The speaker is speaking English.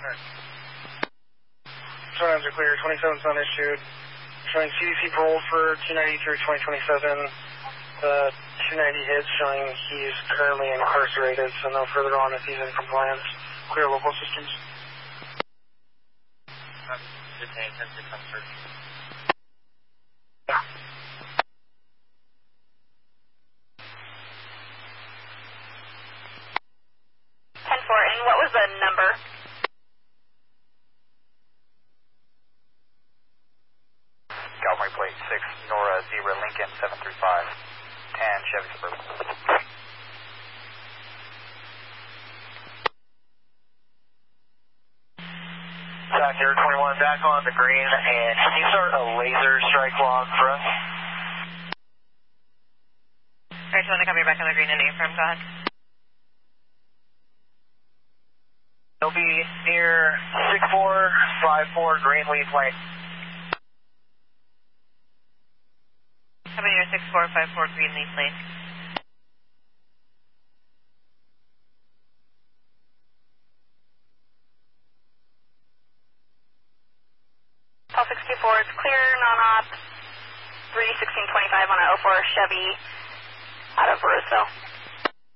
Showdowns are clear, 27's not issued. Showing CDC parole for 290 through 2027. The 290 hits showing he's currently incarcerated, so no further on if he's in compliance. Clear local systems. Detained, 10-6 on search. Yeah. 10-4, and what was the number? California plate 6, Nora Zebra Lincoln 735, 10 Chevy Suburban. Factor 21 back on the green, and can you start a laser strike log for us? Alright, you want to come back on the green and A-frame, go ahead. It'll be near 6454 Greenleaf Lane. Coming near 6454 Greenleaf Lane. Call 624, it's clear, non-op, 31625 on a 04 Chevy out of Roseville.